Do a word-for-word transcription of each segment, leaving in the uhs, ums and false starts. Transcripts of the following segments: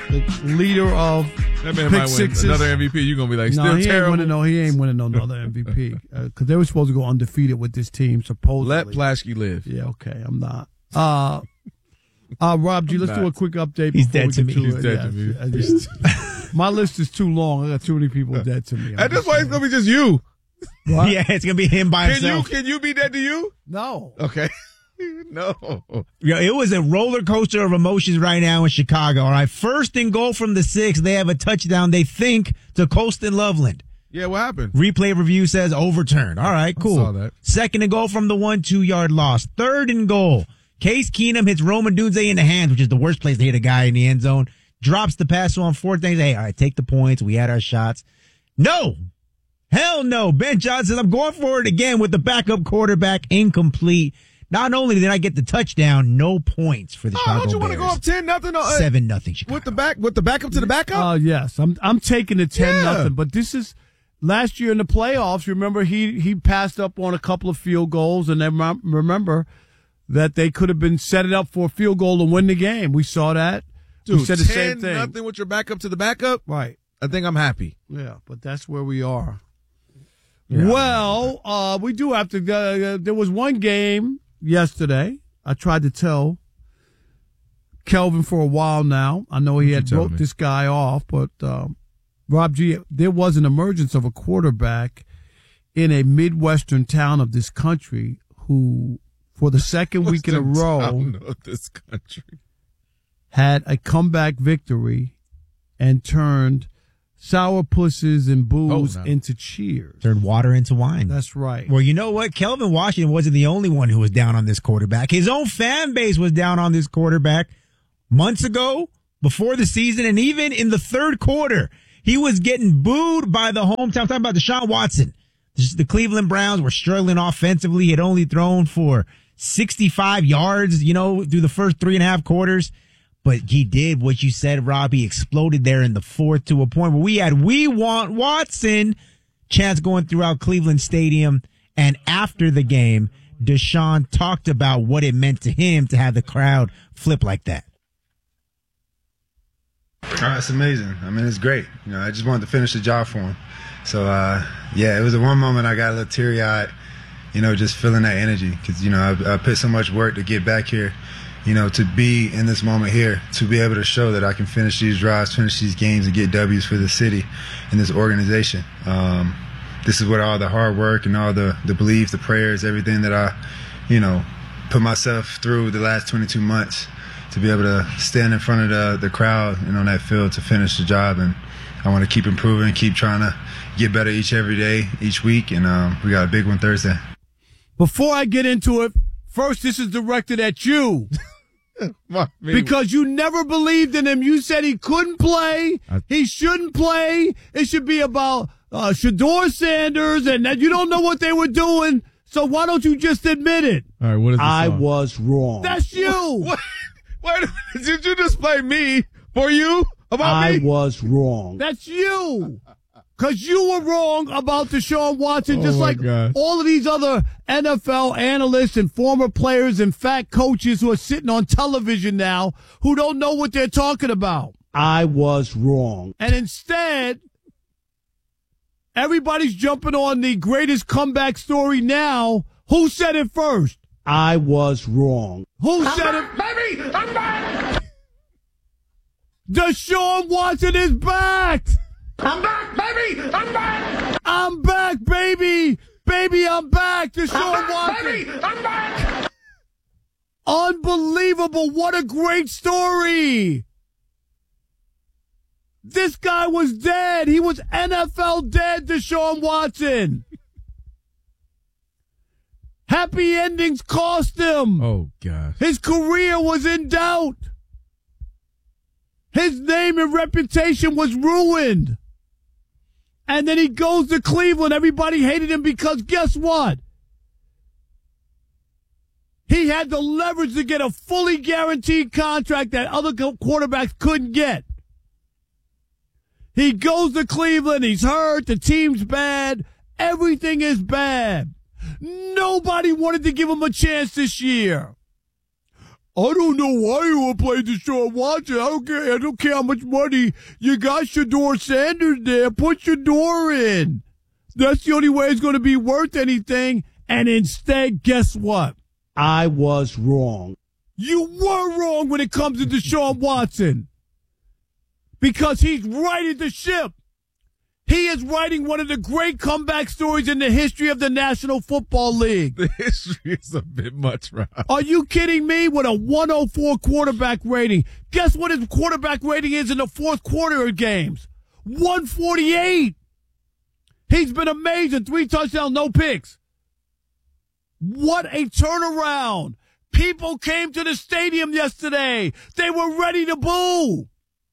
the leader of that man pick might sixes. win another M V P. You're gonna be like, no, still he terrible. Ain't winning, no, he ain't winning no another M V P because uh, they were supposed to go undefeated with this team. Supposedly, let Plaschke live. Yeah, okay, I'm not. Uh, uh Rob G, let's not. do a quick update. He's before dead we to get me. To He's it. dead Yeah, to me. I just- my list is too long. I got too many people dead to me. I'm At this just point, it's saying. gonna be just you. What? Yeah, it's gonna be him by Can you? himself. Can you be dead to you? No. Okay. No. Yeah, it was a roller coaster of emotions right now in Chicago. All right, first and goal from the six. They have a touchdown. They think to Colston Loveland. Yeah, what happened? Replay review says overturned. All right, cool. saw that. Second and goal from the one, two yard loss. Third and goal. Case Keenum hits Roman Dunze in the hands, which is the worst place to hit a guy in the end zone. Drops the pass on fourth down. Hey, all right, take the points. We had our shots. No. Hell no. Ben Johnson says, I'm going for it again with the backup quarterback incomplete. Not only did I get the touchdown, no points for the Oh, Chicago don't you want to Bears. go up ten nothing? Uh, Seven nothing Chicago. with the back with the backup to the backup? Uh, yes, I'm I'm taking the ten Yeah. nothing. But this is last year in the playoffs. Remember, he he passed up on a couple of field goals, and then rem- remember that they could have been set it up for a field goal and win the game. We saw that. Dude, we said the same ten thing. nothing with your backup to the backup. Right. I think I'm happy. Yeah, but that's where we are. Well, uh, we do have to. Uh, there was one game yesterday. I tried to tell Kelvin for a while now. I know he What'd had you tell wrote me? this guy off, but um, Rob G, there was an emergence of a quarterback in a Midwestern town of this country who, for the second week in a What's the row, town of this country. had a comeback victory and turned sourpusses and booze Oh, no. into cheers. Turned water into wine. That's right. Well, you know what? Kelvin Washington wasn't the only one who was down on this quarterback. His own fan base was down on this quarterback months ago, before the season, and even in the third quarter. He was getting booed by the hometown. I'm talking about Deshaun Watson. The Cleveland Browns were struggling offensively. He had only thrown for sixty-five yards, you know, through the first three and a half quarters. But he did what you said, Rob. He exploded there in the fourth to a point where we had "We Want Watson" chants going throughout Cleveland Stadium. And after the game, Deshaun talked about what it meant to him to have the crowd flip like that. Oh, it's amazing. I mean, it's great. You know, I just wanted to finish the job for him. So, uh, yeah, it was the one moment I got a little teary-eyed, you know, just feeling that energy. Because, you know, I, I put so much work to get back here, you know, to be in this moment here, to be able to show that I can finish these drives, finish these games, and get W's for the city and this organization. Um, this is what all the hard work and all the, the belief, the prayers, everything that I, you know, put myself through the last twenty-two months to be able to stand in front of the, the crowd and on that field to finish the job. And I want to keep improving, keep trying to get better each every day, each week. And um, we got a big one Thursday. Before I get into it, first, this is directed at you. Because you never believed in him. You said he couldn't play. He shouldn't play. It should be about uh, Shedeur Sanders, and that you don't know what they were doing. So why don't you just admit it? All right, what is the I song? was wrong. That's you. What? Wait, did you just play me for you about I me? was wrong. That's you. Because you were wrong about Deshaun Watson, just Oh, my like God. all of these other N F L analysts and former players and fat coaches who are sitting on television now who don't know what they're talking about. I was wrong. And instead, everybody's jumping on the greatest comeback story now. Who said it first? I was wrong. Who I'm said back, it? baby! I'm back! Deshaun Watson is back! I'm back, baby! I'm back! I'm back, baby! Baby, I'm back! Deshaun I'm back, Watson! baby! I'm back! Unbelievable. What a great story. This guy was dead. He was N F L dead, Deshaun Watson. Happy endings cost him. Oh, gosh. His career was in doubt. His name and reputation was ruined. And then he goes to Cleveland. Everybody hated him because guess what? He had the leverage to get a fully guaranteed contract that other quarterbacks couldn't get. He goes to Cleveland. He's hurt. The team's bad. Everything is bad. Nobody wanted to give him a chance this year. I don't know why you would play Deshaun Watson. I don't care. I don't care how much money you got. Shedeur Sanders there. Put Shedeur in. That's the only way it's going to be worth anything. And instead, guess what? I was wrong. You were wrong when it comes to Deshaun Watson. Because he's righted the ship. He is writing one of the great comeback stories in the history of the National Football League. The history is a bit much, Rob. Are you kidding me? With a one oh four quarterback rating. Guess what his quarterback rating is in the fourth quarter of games? one forty-eight. He's been amazing. Three touchdowns, no picks. What a turnaround. People came to the stadium yesterday. They were ready to boo.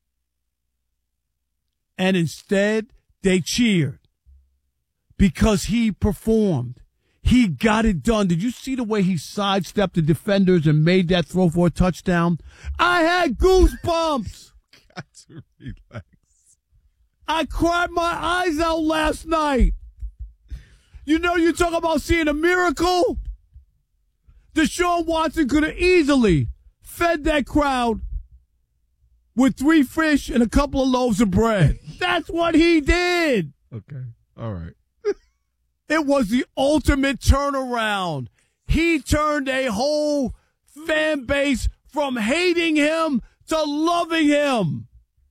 And instead, they cheered because he performed. He got it done. Did you see the way he sidestepped the defenders and made that throw for a touchdown? I had goosebumps. Got to relax. I cried my eyes out last night. You know, you talk about seeing a miracle. Deshaun Watson could have easily fed that crowd with three fish and a couple of loaves of bread. That's what he did. Okay. All right. It was the ultimate turnaround. He turned a whole fan base from hating him to loving him.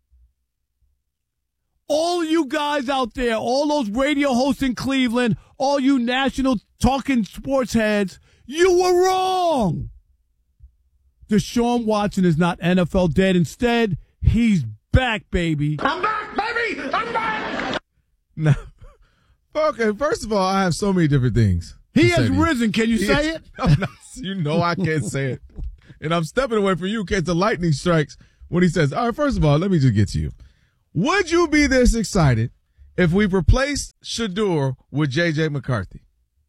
All you guys out there, all those radio hosts in Cleveland, all you national talking sports heads, you were wrong. Deshaun Watson is not N F L dead. Instead, he's back, baby. I'm back, baby! I'm back! No. Okay, first of all, I have so many different things. He to has say to you. risen. Can you He say is- it? I'm not, you know I can't say it. And I'm stepping away from you in case the lightning strikes when he says, all right, first of all, let me just get to you. Would you be this excited if we replaced Shedeur with J J McCarthy?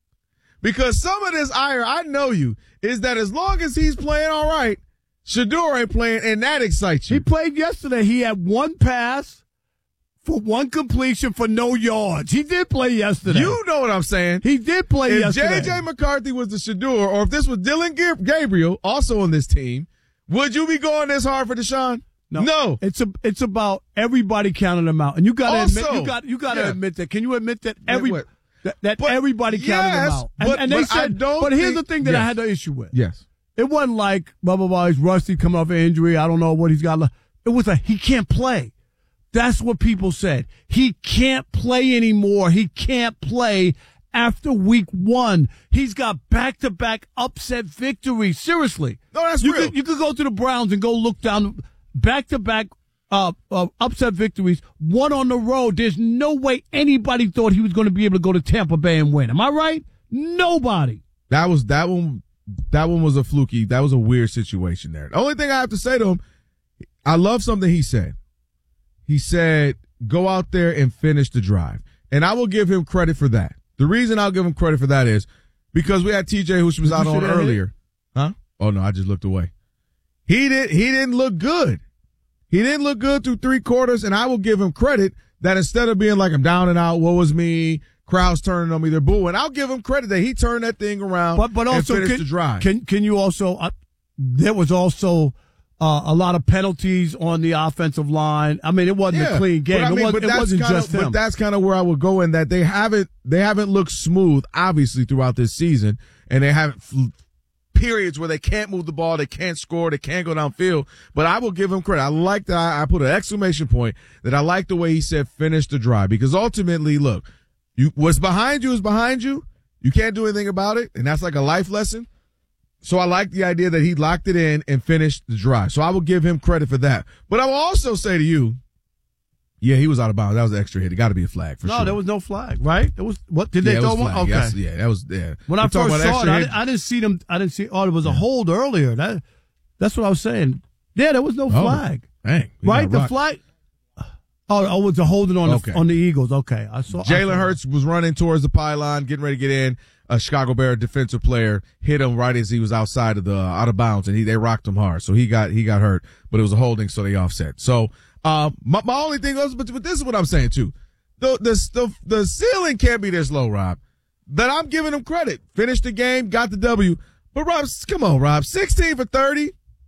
Because some of this ire, I know you, is that as long as he's playing all right, Shedeur ain't playing, and that excites you. He played yesterday. He had one pass for one completion for no yards. He did play yesterday. You know what I'm saying. He did play If yesterday. J J McCarthy was the Shedeur, or if this was Dylan Gab- Gabriel, also on this team, would you be going this hard for Deshaun? No, No. It's a, it's about everybody counting them out, and you got to admit, Also, you got, you got to yeah. admit that. Can you admit that every wait. that, that But- everybody counted them yes, out? And, but- and they but I said, don't but here's think- the thing that I yes. had the issue with. Yes. It wasn't like blah blah blah. He's rusty, coming off an injury. I don't know what he's got. left. It was like he can't play. That's what people said. He can't play anymore. He can't play after week one. He's got back-to-back upset victories. Seriously. No, that's you real. Could, you could go to the Browns and go look down back-to-back uh, uh, upset victories, one on the road. There's no way anybody thought he was going to be able to go to Tampa Bay and win. Am I right? Nobody. That was that one. That one was a fluky. That was a weird situation there. The only thing I have to say to him, I love something he said. He said, "Go out there and finish the drive," and I will give him credit for that. The reason I'll give him credit for that is because we had T J, who was Did out you on see that earlier. Huh? Oh no, I just looked away. He did. He didn't look good. He didn't look good through three quarters, and I will give him credit that instead of being like I'm down and out, woe was me, crowds turning on me, they're booing. I'll give him credit that he turned that thing around. But but also and finished can, the drive. can can you also uh, there was also uh, a lot of penalties on the offensive line. I mean, it wasn't Yeah, a clean game. But I mean, it, was, but it that's wasn't kinda, just him. But that's kind of where I would go in that they haven't they haven't looked smooth, obviously, throughout this season, and they haven't f- periods where they can't move the ball, they can't score, they can't go downfield. But I will give him credit. I like that. I, I put an exclamation point that I like the way he said finish the drive, because ultimately, look, you what's behind you is behind you. You can't do anything about it, and that's like a life lesson. So I like the idea that he locked it in and finished the drive. So I will give him credit for that. But I will also say to you, yeah, he was out of bounds. That was an extra hit. It got to be a flag for no, sure. there was no flag, right? There was what did yeah, they it throw was one? flag. Okay. Yes, yeah, that was yeah. When We're I talking first about saw it, extra I, hit. I didn't see them. I didn't see. Oh, there was a hold earlier. That that's what I was saying. Yeah, there was no flag. Dang, we Right, got the rocked. flag. Oh, oh, it was a holding on Okay. the on the Eagles. Okay, I saw. I Jalen saw- Hurts was running towards the pylon, getting ready to get in. A Chicago Bear defensive player hit him right as he was outside of the out of bounds, and he they rocked him hard, so he got he got hurt. But it was a holding, so they offset. So um, my my only thing was, but, but this is what I'm saying too. The the the the ceiling can't be this low, Rob. That I'm giving him credit. Finished the game, got the W. But Rob, come on, Rob, sixteen for thirty.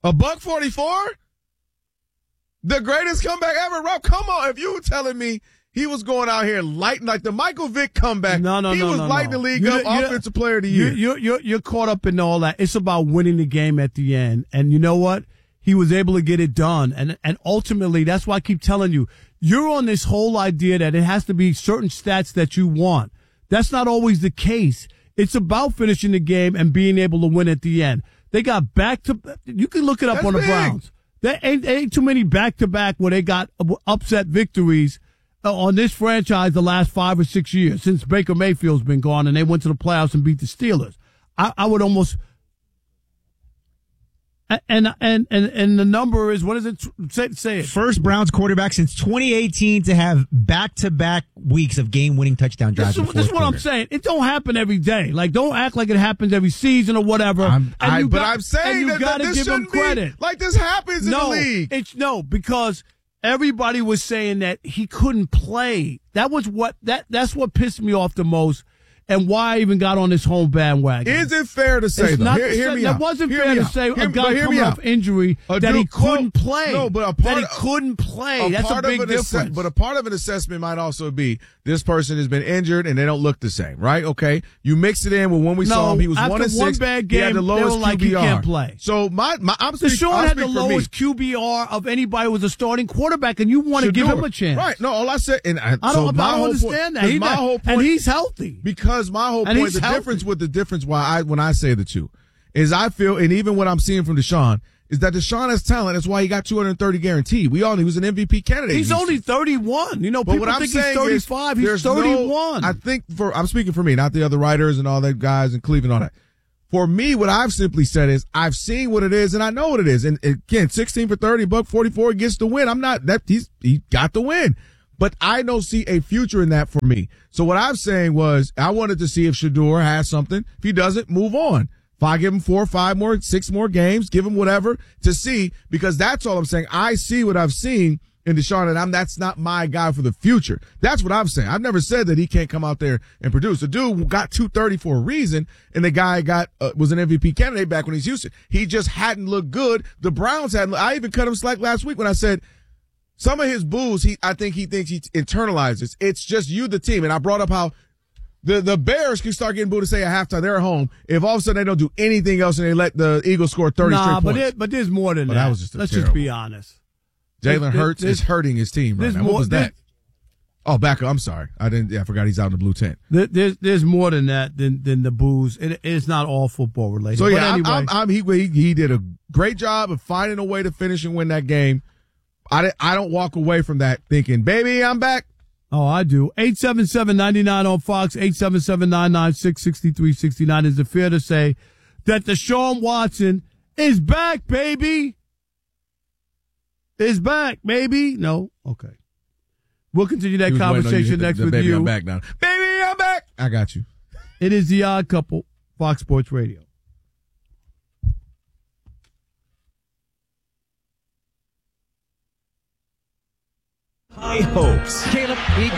A buck forty-four? The greatest comeback ever, Rob. Come on. If you were telling me he was going out here lighting like the Michael Vick comeback, no, no, he no, was no, lighting no. the league You're, up, you're, offensive player of the year. You're, you're, you're caught up in all that. It's about winning the game at the end. And you know what? He was able to get it done. And, and ultimately, that's why I keep telling you, you're on this whole idea that it has to be certain stats that you want. That's not always the case. It's about finishing the game and being able to win at the end. They got back to, you can look it up That's on the big. Browns. There ain't, ain't too many back-to-back where they got upset victories uh, on this franchise the last five or six years since Baker Mayfield's been gone and they went to the playoffs and beat the Steelers. I, I would almost, and, and, and, and the number is, what is it? Say, say it. First Browns quarterback since twenty eighteen to have back-to-back weeks of game-winning touchdown drives. This is, this is what I'm saying. It don't happen every day. Like, don't act like it happens every season or whatever. I'm, and I, you but got, I'm saying you that, got that to this give him shouldn't be credit. like this happens in no, the league. It's no, because everybody was saying that he couldn't play. That was what that that's what pissed me off the most, and why I even got on this home bandwagon. Is it fair to say, it's though? Not Hear, to hear say, me that out. wasn't Hear fair me to out. say hear, a guy hear coming off out. injury A that dude, he couldn't well, play. No, but a part that he of, couldn't play. A That's part a big of an difference. Ass- but a part of an assessment might also be this person has been injured and they don't look the same, right? Okay, you mix it in with when we no, saw him, he was after one and one six. bad He had game, the lowest they were like Q B R. he can't play. So my, my I'm speaking. Deshaun I'll had the speak for lowest me. Q B R of anybody who was a starting quarterback, and you want to give him a chance, right? No, all I said, and I, I so don't, my I don't whole understand point, that. He my not, whole point, and he's healthy. Because my whole And point, he's the healthy. difference with the difference why I when I say the two is I feel, and even what I'm seeing from Deshaun is that Deshaun has talent. That's why he got two hundred thirty guaranteed. We all knew he was an M V P candidate. He's only thirty-one. You know, But people what I'm think he's saying thirty-five. is, He's there's thirty-one. No, I think for I'm speaking for me, not the other writers and all that guys in Cleveland, all that. For me, what I've simply said is I've seen what it is and I know what it is. And again, sixteen for thirty, buck forty-four gets the win. I'm not that he's he got the win. But I don't see a future in that for me. So what I'm saying was I wanted to see if Shedeur has something. If he doesn't, move on. If I give him four, five more, six more games, give him whatever to see, because that's all I'm saying. I see what I've seen in Deshaun, and I'm, that's not my guy for the future. That's what I'm saying. I've never said that he can't come out there and produce. The dude got two thirty for a reason, and the guy got uh, was an M V P candidate back when he's Houston. He just hadn't looked good. The Browns hadn't. I even cut him slack last week when I said some of his boos, he I think he thinks he internalizes. It's just you, the team. And I brought up how the, the Bears can start getting booed to say at halftime they're at home if all of a sudden they don't do anything else and they let the Eagles score thirty nah, straight but points. It, but there's more than Oh, that. that was just a Let's terrible. just be honest. Jalen There- Hurts there's- is hurting his team right there's now. more- What was that? there's- Oh, back up. I'm sorry. I didn't. Yeah, I forgot he's out in the blue tent. There, there's there's more than that than than the booze. It, it's not all football related. So But yeah, anyway, I'm, I'm, I'm, he, he he did a great job of finding a way to finish and win that game. I di- I don't walk away from that thinking, baby, I'm back. oh, I do. eight seven seven, nine nine on Fox, eight seven seven, nine nine six, six three six nine. Is it fair to say that Deshaun Watson is back, baby? Is back, baby? No? Okay. We'll continue that He was waiting on you to conversation hit the- next the with baby, you. I'm back now. Baby, I'm back. I got you. It is The Odd Couple, Fox Sports Radio. High hopes. Caleb, he